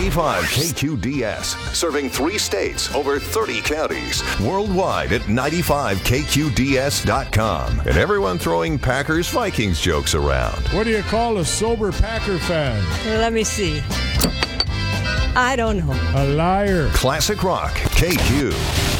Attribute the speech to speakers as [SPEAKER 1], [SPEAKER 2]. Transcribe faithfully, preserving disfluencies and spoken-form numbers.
[SPEAKER 1] ninety-five K Q D S, serving three states, over thirty counties. Worldwide at ninety-five K Q D S dot com. And everyone throwing Packers Vikings jokes around.
[SPEAKER 2] What do you call a sober Packer fan?
[SPEAKER 3] Let me see. I don't know.
[SPEAKER 2] A liar.
[SPEAKER 1] Classic Rock K Q.